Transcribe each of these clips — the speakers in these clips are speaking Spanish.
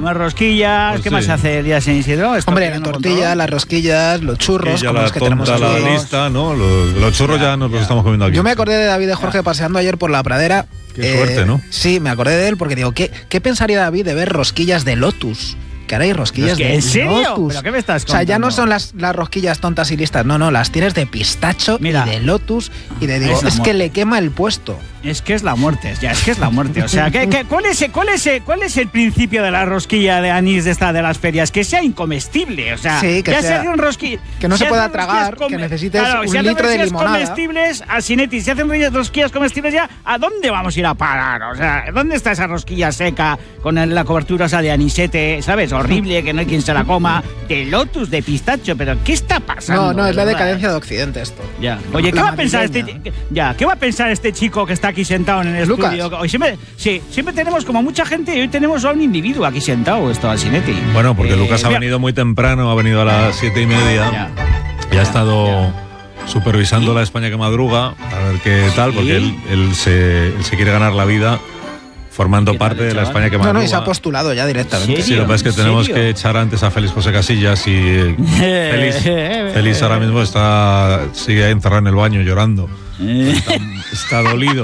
comer rosquillas. Pues ¿Qué sí. más hace el día de San Isidro? Hombre, la tortilla, las rosquillas, los churros, como la los que tenemos tonta, aquí. la lista, ¿no? Los churros ya nos los estamos comiendo aquí. Yo me acordé de David de Jorge paseando ayer por la pradera. Qué suerte, ¿no? Sí, me acordé de él porque digo, ¿qué pensaría David de ver rosquillas de Lotus? Que ahora hay rosquillas de ¿En serio? Lotus. ¿Pero qué me estás O sea, ya no contando? son las rosquillas tontas y listas, no, las tienes de pistacho Mira. y de Lotus y de digo, Es es amor. que le quema el puesto. Es que es la muerte, es que es la muerte. O sea, ¿cuál es el principio de la rosquilla de anís de las ferias? Que sea incomestible, o sea, Sí, que ya sea- se hacen rosquillas. que no se hacen pueda rosquillas tragar, que necesites un si hacen litro de rosquillas limonada. comestibles, Asinetti, si hacen rosquillas comestibles ya, ¿a dónde vamos a ir a parar? O sea, ¿dónde está esa rosquilla seca con la cobertura esa de anisete, ¿sabes? Horrible, que no hay quien se la coma, de Lotus, de pistacho, pero ¿qué está pasando? No, es de la verdad? decadencia de Occidente esto. Ya. Oye, ¿qué La va a pensar madrileña. ¿qué va a pensar este chico que está aquí sentado en el Lucas. estudio? Hoy siempre tenemos como mucha gente y hoy tenemos a un individuo aquí sentado, esto Asinetti. Bueno, porque Lucas ha mira, venido muy temprano, ha venido a las 7:30 Ya. y ha estado supervisando la España que madruga, a ver qué tal, porque él se quiere ganar la vida formando ¿Qué tal, parte de la chaval? España que madruga. No, y se ha postulado ya directamente. Sí, lo que pasa es que ¿En tenemos serio? que echar antes a Félix José Casillas y Félix ahora mismo sigue encerrado en el baño llorando. Está dolido.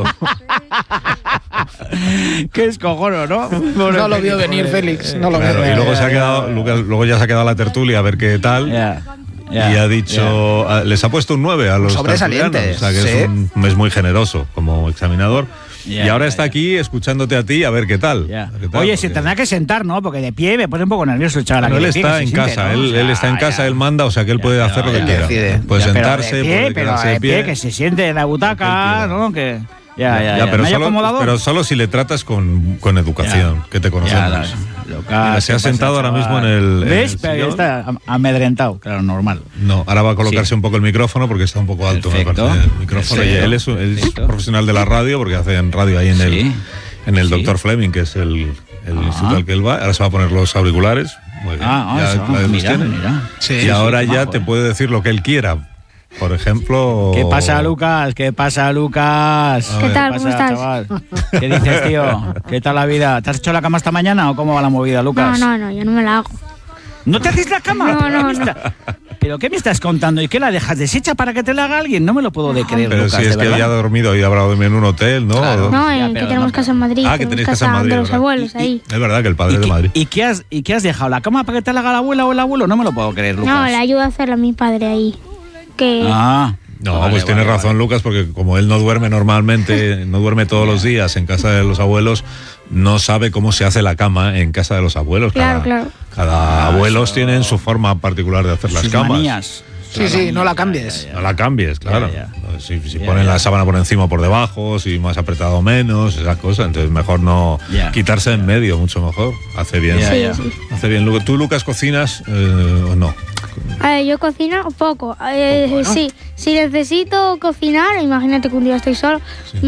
Qué escojono, ¿no? No lo vio venir Félix, no lo vio Claro, y venir. luego se ha quedado, luego ya se ha quedado la tertulia a ver qué tal. Y ha dicho, les ha puesto un 9 a los Sobresalientes, tertulianos, o sea que sí. es muy generoso como examinador. Ya, y ahora ya, está ya. aquí escuchándote a ti a ver qué tal. Ya. A ver qué tal, Oye, se porque- tendrá que sentar, ¿no? Porque de pie me pone un poco nervioso el chaval. Pero aquí él de pie, está que en se siente, casa, ¿no? O él sea, está en casa, ya. él manda, o sea que él puede hacer lo que él quiera. decide. Puede Ya, pero sentarse, de pie, puede pero quedarse de pie. que se siente en la butaca, ¿no? Que ya. pero, ¿No hay solo, acomodador? pero solo si le tratas con educación, que te conocemos. Mira, se ha sentado ahora mismo en el. ¿Ves? en el Pero sillón. está amedrentado, claro, normal. No, ahora va a colocarse Sí. un poco el micrófono porque está un poco alto, me Perfecto. parece, el micrófono. Perfecto. Y él es Perfecto. profesional de la radio porque hace en radio ahí en Sí. el Sí. Dr. Fleming, que es el instituto al que él va. Ahora se va a poner los auriculares. Muy bien. Ya Eso. los Mira, tiene. mira. Sí, Y ahora sí, ya majo, te puede decir lo que él quiera. Por ejemplo. ¿Qué pasa, Lucas? ¿Qué pasa, Lucas? ¿Qué tal? pasa, ¿Cómo estás? chaval? ¿Qué dices, tío? ¿Qué tal la vida? ¿Te has hecho la cama esta mañana o cómo va la movida, Lucas? No, yo no me la hago. ¿No te haces la cama? No. ¿Pero qué me estás contando? ¿Y qué la dejas deshecha para que te la haga alguien? No me lo puedo de creer, Pero Lucas, si es de que verdad. ya ha dormido y habrá dormido en un hotel, ¿no? Claro. No, Ya, que pero tenemos no. casa en Madrid. Ah, que tenéis tenemos casa en Madrid, de los ¿verdad? abuelos ahí. Es verdad que el padre es de Madrid. ¿Y qué has dejado? ¿La cama para que te la haga la abuela o el abuelo? No me lo puedo creer, Lucas. No, le ayuda a hacerla a mi padre ahí. Que Ah. No, Vale, pues tienes vale, razón, vale. Lucas, porque como él no duerme normalmente, no duerme todos los días en casa de los abuelos, no sabe cómo se hace la cama en casa de los abuelos. Claro. Cada abuelos tienen su forma particular de hacer las Sus camas. manías. Sí, no la cambies. No la cambies, claro. Ya. Si Ya, ponen ya. la sábana por encima o por debajo, si más apretado o menos, esas cosas. Entonces mejor no Ya. quitarse en medio, mucho mejor. Hace bien. Ya, Sí, ya. sí. Hace bien. ¿Tú, Lucas, cocinas o no? A ver, yo cocino poco. Sí, si necesito cocinar, imagínate que un día estoy solo,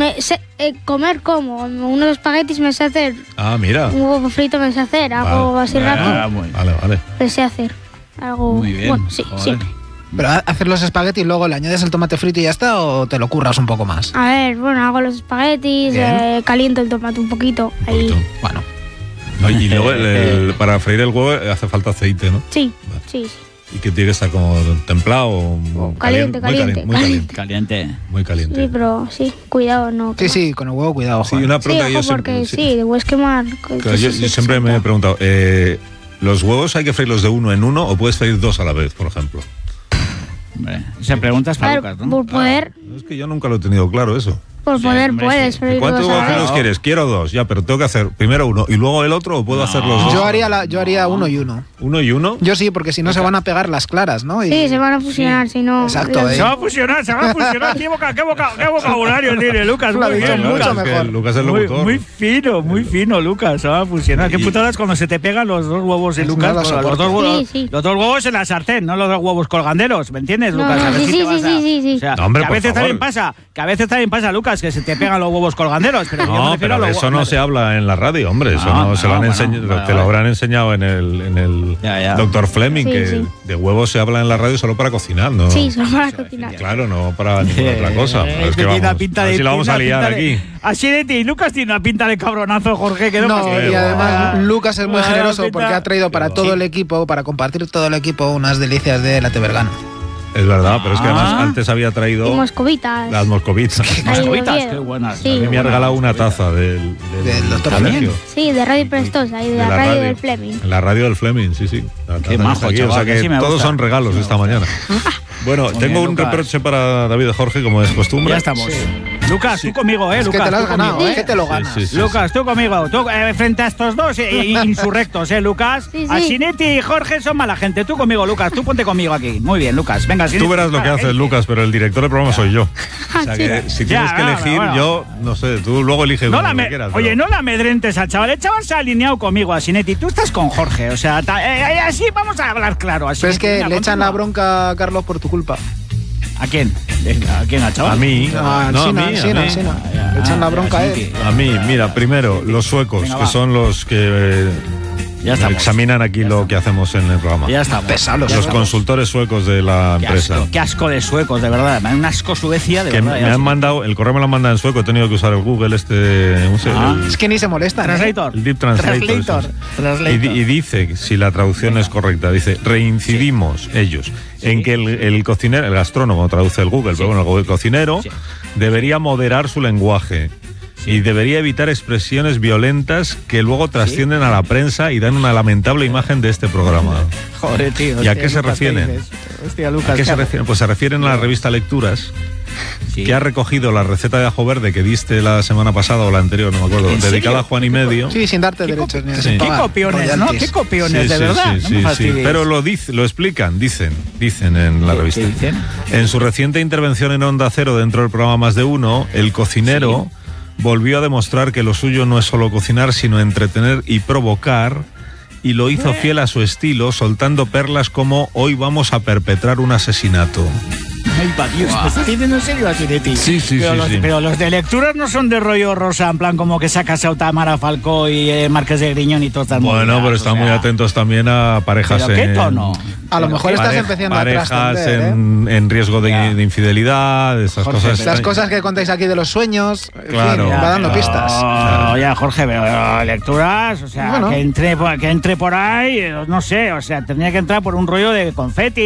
comer como unos espaguetis me sé hacer, Ah, mira. un huevo frito me sé hacer, algo Vale. así Ah, rápido, muy, Vale. me sé hacer. Algo, muy bien. bueno, sí, Joder. siempre. Pero hacer los espaguetis y luego le añades el tomate frito y ya está, o te lo curras un poco más. A ver, bueno, hago los espaguetis, Bien. caliento el tomate un poquito, ahí. Poquito. Bueno, No, y luego para freír el huevo hace falta aceite, ¿no? Sí. Y que tiene que estar como templado o Caliente, muy caliente. muy caliente. Caliente. Muy caliente. Sí, pero sí, cuidado, no. sí, con el huevo cuidado. Sí, joder. una Sí, pregunta que yo ojo, porque siempre, sí, puedes quemar. claro, yo siempre me he preguntado, ¿los huevos hay que freírlos de uno en uno o puedes freír dos a la vez, por ejemplo? Hombre, esa pregunta es para Lucas, ¿no? Por poder, Es que yo nunca lo he tenido claro eso. por Sí, poder hombre, puedes sí. freír ¿Cuántos dos a huevos la vez. fritos quieres? Quiero dos, ya, pero tengo que hacer primero uno y luego el otro o puedo hacer los dos. Yo haría uno y uno. ¿Uno y uno? Yo sí, porque si no se van a pegar las claras, ¿no? Y- Sí, se van a fusionar, si no. Exacto, Se va a fusionar. ¿Qué vocabulario tiene Lucas? Lo ha Muy dicho bien, mucho Lucas. mejor. Lucas es Muy, locutor. muy fino, Lucas. Se va a fusionar. Qué Y- putadas cuando se te pegan los dos huevos de Es Lucas. nada, Los soporte. dos huevos, Sí, sí. los dos huevos en la sartén, no los dos huevos colganderos. ¿Me entiendes, No, Lucas? no, A ver sí, si sí, te vas sí, a- sí, sí. O sea, No, hombre, que a por veces favor. también pasa, Lucas, Lucas, que se te pegan los huevos colganderos. Pero No, pero eso no se habla en la radio, hombre. Eso no se lo han enseñado. Te lo habrán enseñado en el Dr. Fleming, que de huevos se habla en la radio solo para cocinar, ¿no? Sí, solo para cocinar. Claro, no para ninguna otra cosa. Es que vamos, a ver si la vamos a liar aquí. Así de ti, Lucas tiene una pinta de cabronazo, Jorge. Que no, y además Lucas es muy generoso porque ha traído para todo el equipo, para compartir todo el equipo, unas delicias de la Tebergana. Es verdad, pero es que además antes había traído... moscovitas. Las moscovitas. Moscovitas, qué buenas. Sí. A mí me ha regalado una taza del Dr. Fleming. Sí, de Radio Prestosa y de la radio del Fleming. La radio del Fleming, sí. Qué majo, aquí, chaval, o sea que todos son regalos esta mañana. Bueno, tengo un reproche para David Jorge, como es costumbre. Ya estamos. Lucas, tú conmigo, Es Lucas. que te lo has ganado, que te lo ganas. Sí. Lucas, tú conmigo. Tú, frente a estos dos insurrectos, Lucas. Sí. Asinetti y Jorge son mala gente. Tú conmigo, Lucas. Tú ponte conmigo aquí. Muy bien, Lucas. Venga, Asinetti. Tú verás lo que haces, Lucas, pero el director del programa soy yo. O sea que si tienes que elegir, yo, no sé, tú luego eliges lo que quieras. Oye, no la amedrentes al chaval. El chaval se ha alineado conmigo, Asinetti. Tú estás con Jorge. O sea, así vamos a hablar claro. Pero es que le echan la bronca a Carlos por tu culpa. ¿A quién? ¿A quién, al chaval? A mí. A mí. Le echan la bronca a él. A mí, mira, primero, los suecos, Venga, que son los que examinan aquí lo que hacemos en el programa. Ya estamos. Pesados. Los consultores suecos de la empresa. Qué asco de suecos, de verdad. Me da un asco Suecia, de que verdad. me han mandado, el correo me lo han mandado en sueco, he tenido que usar el Google Es que ni se molestan. Translator. el Deep Translator. Y dice, si la traducción es correcta, dice, reincidimos ellos en que el cocinero, el gastrónomo traduce el Google, pero bueno, el cocinero debería moderar su lenguaje. Y debería evitar expresiones violentas que luego trascienden a la prensa y dan una lamentable imagen de este programa. Joder, tío. ¿Y a qué se refieren? Hostia, Lucas. ¿A qué se refieren? Pues se refieren a la revista Lecturas, que ha recogido la receta de ajo verde que diste la semana pasada o la anterior, no me acuerdo, dedicada a Juan y Medio. Sí, sin darte derechos ni Sí. Qué copiones, ¿no? Qué copiones, de verdad. Sí. Pero lo explican, dicen en la revista. ¿Qué dicen? En su reciente intervención en Onda Cero dentro del programa Más de Uno, el cocinero volvió a demostrar que lo suyo no es solo cocinar, sino entretener y provocar, y lo hizo fiel a su estilo, soltando perlas como "hoy vamos a perpetrar un asesinato". Ay, pa' Dios, ¿me estás diciendo en serio, Asinetti? Sí. Pero los de Lecturas no son de rollo rosa, en plan como que saca a Tamara Falcó y Márquez de Griñón y todo estas Bueno, movidas, pero están muy atentos también a parejas ¿Pero qué tono? A lo mejor estás empezando a parejas trascender, en riesgo de infidelidad, esas Jorge, cosas. Las cosas que contáis aquí de los sueños, en Claro. fin, va dando Pero, pistas. Oye, Jorge, pero Lecturas, o sea, Bueno. que entre por ahí, no sé, o sea, tendría que entrar por un rollo de confeti,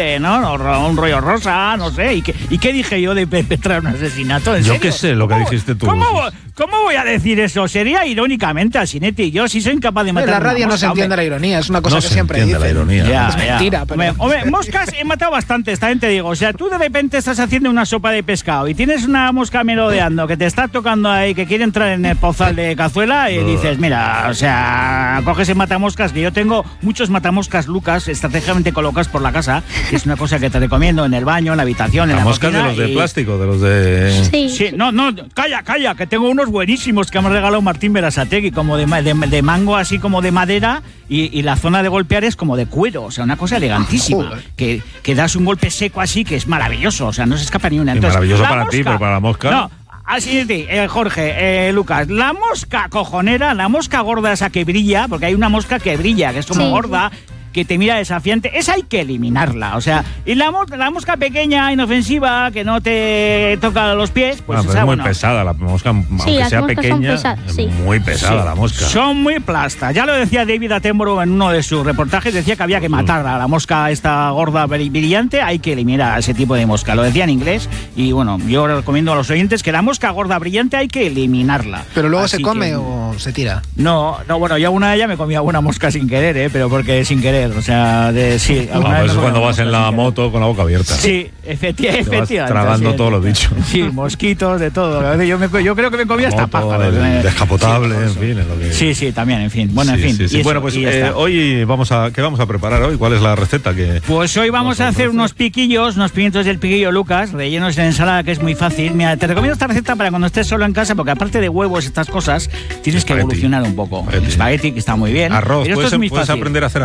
un rollo rosa, no sé. ¿Y qué dije yo de perpetrar un asesinato? ¿En Yo serio? qué sé, lo que dijiste tú. ¿Cómo voy a decir eso? Sería irónicamente, Asinetti. Yo sí soy incapaz de matar En la una radio no mosca, se entiende hombre. la ironía, es una cosa No que se siempre entiende dicen. la ironía. Ya, Es mentira, pero... Hombre, moscas he matado bastantes, también te digo. O sea, tú de repente estás haciendo una sopa de pescado y tienes una mosca merodeando que te está tocando ahí, que quiere entrar en el pozal de cazuela y dices, mira, o sea, coges el matamoscas, que yo tengo muchos matamoscas, Lucas, estratégicamente colocados por la casa, que es una cosa que te recomiendo en el baño, en la habitación, en la moscas de cocina. los de plástico, de los de... Sí, no, calla, que tengo unos buenísimos que me ha regalado Martín Berasategui, como de mango, así como de madera, y la zona de golpear es como de cuero, o sea, una cosa elegantísima, que das un golpe seco así, que es maravilloso, o sea, no se escapa ni una. Sí, Entonces, maravilloso la para mosca, ti, pero para la mosca... No, así Jorge, Lucas, la mosca cojonera, la mosca gorda esa que brilla, porque hay una mosca que brilla, que es como gorda, que te mira desafiante, esa hay que eliminarla, o sea, y la mosca pequeña, inofensiva, que no te toca los pies, pues pero esa, es muy pesada la mosca, aunque sea pequeña, es muy pesada la mosca. Son muy plastas, ya lo decía David Attenborough en uno de sus reportajes, decía que había que matarla, la mosca esta gorda brillante, hay que eliminar a ese tipo de mosca, lo decía en inglés, y bueno, yo recomiendo a los oyentes que la mosca gorda brillante hay que eliminarla. ¿Pero luego Así se come que, o se tira? No, bueno, yo una de ellas me comía una mosca sin querer, pero porque sin querer. O sea, sí. Pero eso cuando vas en la moto con la boca abierta. Sí, efectivamente. Tragando todo lo dicho. Sí, mosquitos, de todo. Yo creo que me comía hasta pájaros. Descapotable, en fin. En lo que... Sí, también, en fin. Bueno, en fin. Sí. Bueno, pues hoy ¿qué vamos a preparar hoy? ¿Cuál es la receta que...? Pues hoy vamos a hacer unos piquillos, unos pimientos del piquillo Lucas, rellenos en ensalada, que es muy fácil. Mira, te recomiendo esta receta para cuando estés solo en casa, porque aparte de huevos, estas cosas, tienes que evolucionar un poco. Espagueti, que está muy bien. Arroz, pero esto es muy puedes fácil. aprender a hacer arroz. Sí,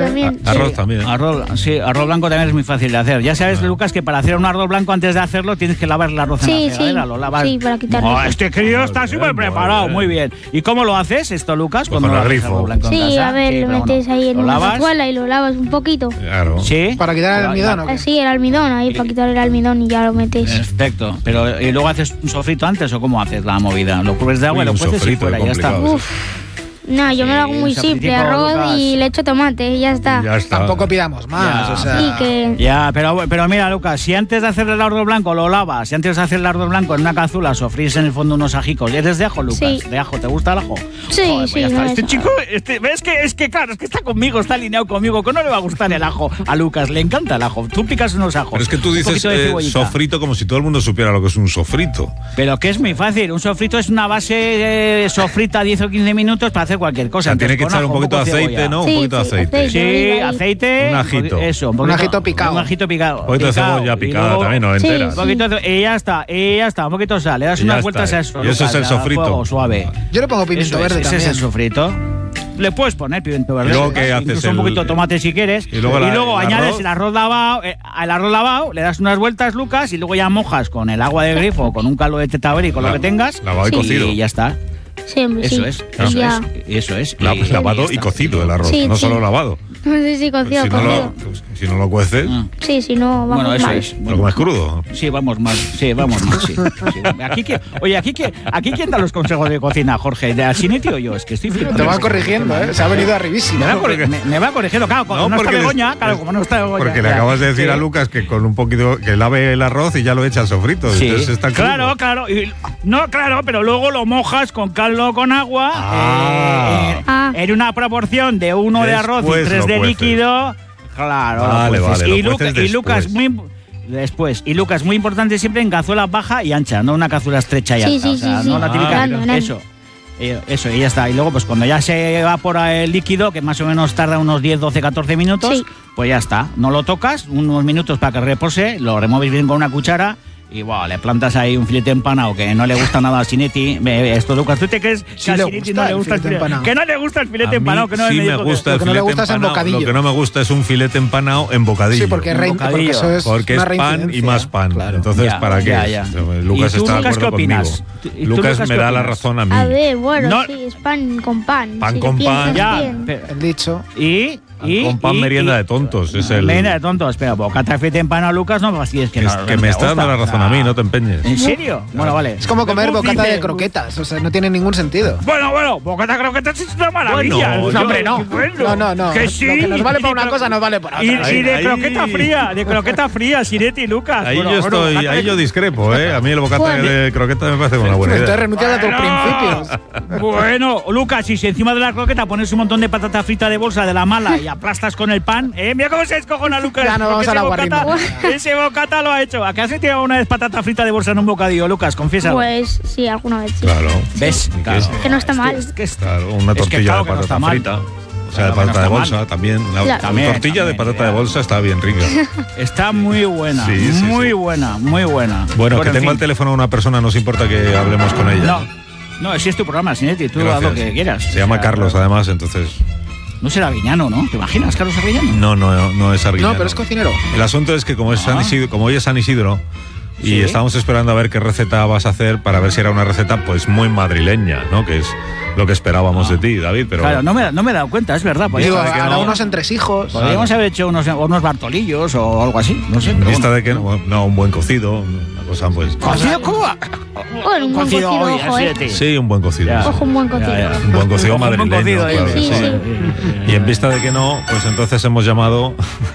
también. Arroz también. Arroz blanco también es muy fácil de hacer. Ya sabes, Lucas, que para hacer un arroz blanco antes de hacerlo tienes que lavar el arroz en la fregadera. Lo lavas. Sí, para quitarlo. Este crío está súper preparado, muy bien. ¿Y cómo lo haces esto, Lucas? Pues con el grifo. Sí, a ver, lo metes ahí en una toalla y lo lavas un poquito. Claro. Sí. ¿Para quitar el almidón o qué? Sí, el almidón, ahí para quitar el almidón y ya lo metes. Perfecto. Pero ¿y luego haces un sofrito antes o cómo haces la movida? ¿Lo cubres de agua y lo cueces y fuera? Ya está. No, yo me lo hago muy simple, arroz Lucas. Y le echo tomate y ya está. Tampoco pidamos más, o sea... Sí, que... Ya, pero mira, Lucas, si antes de hacer el arroz blanco lo lavas, si antes de hacer el arroz blanco en una cazuela sofrís en el fondo unos ajicos, ¿eres de ajo, Lucas? Sí. ¿De ajo? ¿Te gusta el ajo? Sí, joder, sí. Pues este chico, es que claro, es que está conmigo, está alineado conmigo, que no le va a gustar el ajo a Lucas, le encanta el ajo. Tú picas unos ajos. Pero es que tú dices sofrito como si todo el mundo supiera lo que es un sofrito. Pero que es muy fácil, un sofrito es una base sofrita 10 o 15 minutos para hacer cualquier cosa. Tiene que echar un poquito de aceite, ¿no? Un poquito de aceite. Sí, aceite. Un ajito. Eso, un ajito picado. Un ajito picado. Un poquito de cebolla picada luego, también, no entera. Un poquito y ya está, un poquito de sal. Le das unas vueltas a eso. Y eso es el sofrito. Suave. Yo le pongo pimiento verde también. Ese es el sofrito. Le puedes poner pimiento verde. ¿Y luego qué haces? Un poquito de tomate si quieres. Y luego añades el arroz lavado. Le das unas vueltas, Lucas, y luego ya mojas con el agua de grifo o con un caldo de tetaberi, con lo que tengas. Lavado y cocido. Y ya está. Siempre, Eso es. Lavado y cocido el arroz, no solo lavado. Sí, cocido, si no lo cueces. Sí, si no, vamos bueno, eso mal. es. ¿Lo comes crudo? Sí, vamos mal. Sí. Aquí quién da los consejos de cocina, Jorge, ¿de Asinetti o yo? Es que estoy flipando. Te va corrigiendo, ¿eh? Se ha venido arribísimo. Me va corrigiendo, claro, como no está Begoña, como no está Begoña. Porque le acabas de decir a Lucas que con un poquito, que lave el arroz y ya lo echa al sofrito. Sí, entonces está claro. Claro, pero luego lo mojas con caldo con agua en una proporción de 1 de arroz y 3 de líquido. Claro, vale. Y Lucas, muy importante siempre en cazuela baja y ancha, no una cazuela estrecha y alta. No la típica. Eso, y ya está. Y luego, pues cuando ya se evapora el líquido, que más o menos tarda unos 10, 12, 14 minutos, pues ya está. No lo tocas, unos minutos para que repose, lo remueves bien con una cuchara. Y le plantas ahí un filete empanado que no le gusta nada a Asinetti. Esto, Lucas, ¿tú te crees que a Asinetti no le gusta el filete empanado? Que no le gusta el filete empanado, que no sí me gusta el filete empanado. Lo que no me gusta es un filete empanado en bocadillo. Sí, porque es pan y más pan. Claro. Entonces, ¿para qué? Lucas está de acuerdo conmigo. Lucas me da la razón a mí. A ver, bueno, sí, es pan con pan. Pan con pan. Ya, el dicho. Con pan merienda de tontos. Merienda de tontos. Espera, bocata de filete empanado, Lucas, no me fastidies. Que me está dando la razón a mí, no te empeñes. ¿En serio? Bueno, vale. Es como comer bocata de croquetas, o sea, no tiene ningún sentido. Bueno, bocata de croquetas es una maravilla. Hombre, no. No. Que sí. Lo que nos vale para una cosa nos vale para otra. Y de croqueta fría, Asinetti y Lucas. Ahí yo discrepo, ¿eh? A mí el bocata de croqueta me parece una buena idea. Entonces renuncias a tus principios. Bueno, Lucas, y si encima de la croqueta pones un montón de patata frita de bolsa de la mala y aplastas con el pan, mira cómo se descojona Lucas. Ya no vamos a la guarrima. Ese bocata lo ha hecho. ¿A qué has tirado una vez patata frita de bolsa en un bocadillo, Lucas? Confiesa. Pues sí, alguna vez sí. Claro. ¿Ves? Claro. Que no está mal. Claro, una tortilla de patata frita. O sea, de patata de bolsa también. La tortilla de patata de bolsa está bien rica. Está muy buena. Muy buena. Bueno, que tengo al teléfono a una persona, no os importa que hablemos con ella. No, si es tu programa, Asinetti, tú haz lo que quieras. Se llama Carlos, además, entonces. No será Arguiñano, ¿no? ¿Te imaginas, Carlos Arguiñano? No es Arguiñano. No, pero es cocinero. El asunto es que como hoy es San Isidro, y estamos esperando a ver qué receta vas a hacer para ver si era una receta pues muy madrileña, ¿no? Que es lo que esperábamos de ti, David. Pero claro, no me he dado cuenta, es verdad. Digo, ahora unos entresijos. Podríamos haber hecho unos bartolillos o algo así, no sé. En vista de que un buen cocido, una cosa pues. ¿Cocido cómo? Bueno, un buen cocido, ojo, Sí, un buen cocido. Ojo, un buen cocido. Un buen cocido madrileño, claro. Sí. Y en vista de que no, pues entonces hemos llamado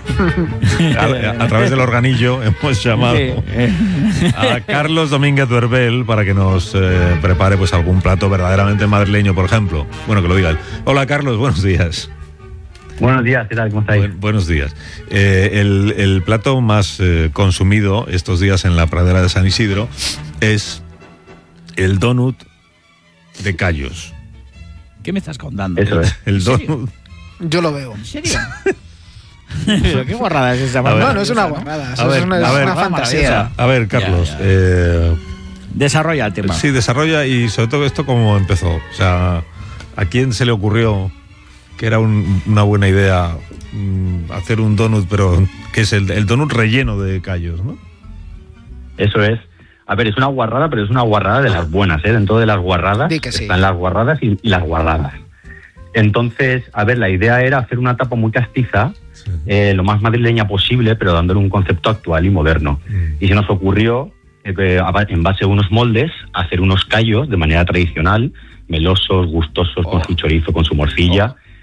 a través del organillo hemos llamado a Carlos Domínguez Duerbel para que nos prepare pues algún plato verdaderamente madrileño, por ejemplo. Bueno, que lo diga él. Hola, Carlos, buenos días. Buenos días, ¿qué tal? ¿Cómo estáis? Buenos días. El plato más consumido estos días en la pradera de San Isidro es el donut de callos. ¿Qué me estás contando? Eso es. El donut. Yo lo veo. ¿En serio? ¿Qué guarrada es esa? No es una guarrada, es una fantasía. A ver, Carlos. Desarrolla el tema. Sí, desarrolla y sobre todo esto cómo empezó. O sea, ¿a quién se le ocurrió que era una buena idea hacer un donut, pero que es el donut relleno de callos, ¿no? Eso es. A ver, es una guarrada, pero es una guarrada de las buenas, ¿eh? Dentro de las guarradas están las guarradas y las guardadas. Entonces, a ver, la idea era hacer una tapa muy castiza, lo más madrileña posible, pero dándole un concepto actual y moderno. Y se nos ocurrió, en base a unos moldes, hacer unos callos de manera tradicional, melosos, gustosos, con su chorizo, con su morcilla,